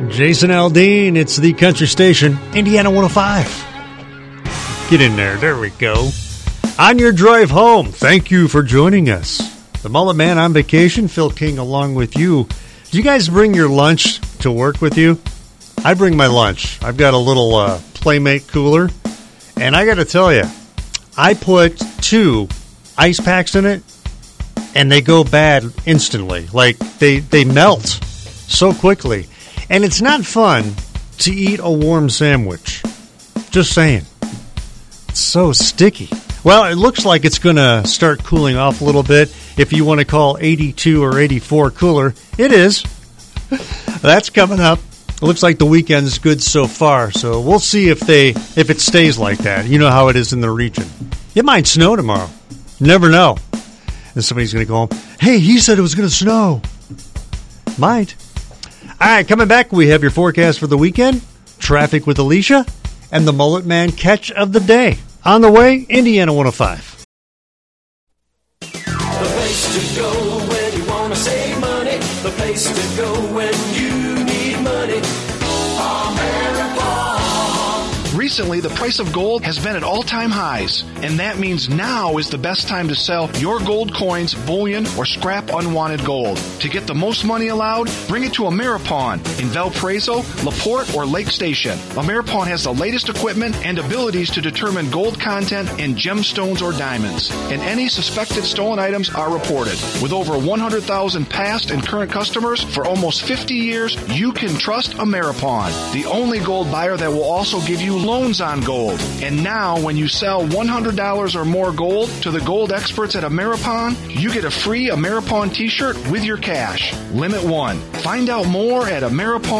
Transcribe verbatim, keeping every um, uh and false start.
Jason Aldean, it's the country station, Indiana one oh five. Get in there. There we go. On your drive home, thank you for joining us. The Mullet Man on vacation, Phil King along with you. Do you guys bring your lunch to work with you? I bring my lunch. I've got a little uh, Playmate cooler, and I got to tell you, I put two ice packs in it, and they go bad instantly. Like, they, they melt so quickly. And it's not fun to eat a warm sandwich. Just saying. It's so sticky. Well, it looks like it's going to start cooling off a little bit. If you want to call eighty-two or eighty-four cooler, it is. That's coming up. It looks like the weekend's good so far, so we'll see if they if it stays like that. You know how it is in the region. It might snow tomorrow. Never know. And somebody's going to go home, hey, he said it was going to snow. Might. All right, coming back, we have your forecast for the weekend, traffic with Alicia, and the Mullet Man catch of the day. On the way, Indiana one oh five. The place to go when you want to save money. The place to go when you need money. Recently, the price of gold has been at all-time highs, and that means now is the best time to sell your gold coins, bullion, or scrap unwanted gold. To get the most money allowed, bring it to Ameripawn in Valparaiso, LaPorte, or Lake Station. Ameripawn has the latest equipment and abilities to determine gold content in gemstones or diamonds, and any suspected stolen items are reported. With over one hundred thousand past and current customers for almost fifty years, you can trust Ameripawn, the only gold buyer that will also give you loans on gold. And now, when you sell one hundred dollars or more gold to the gold experts at Ameripawn, you get a free Ameripawn t-shirt with your cash. Limit one. Find out more at Ameripawn.